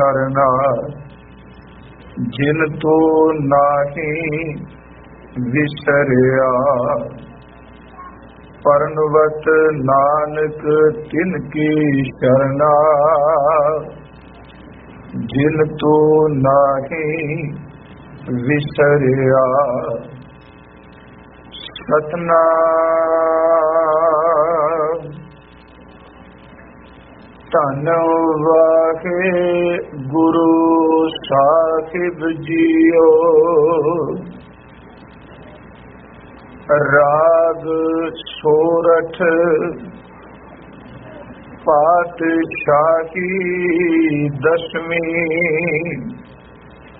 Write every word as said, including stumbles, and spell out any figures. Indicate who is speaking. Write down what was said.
Speaker 1: ਕਰਨਾ ਜਿਨ ਤੋ ਨਾਹੀ ਵਿਸਰਿਆ। ਪਰਨਵਤ ਨਾਨਕ ਤਿਨ ਕੀ ਸ਼ਰਨਾ ਜਿਨ ਤੋ ਨਾਹੀ ਵਿਸਰਿਆ। ਸਤਨਾਮ ਧੰਨ ਵਾਹਿ ਗੁਰੂ ਸਾਹਿਬ ਜੀਓ। ਰਾਗ ਸੋਰਠ ਪਾਤਸ਼ਾਹੀ ਦਸਵੀਂ।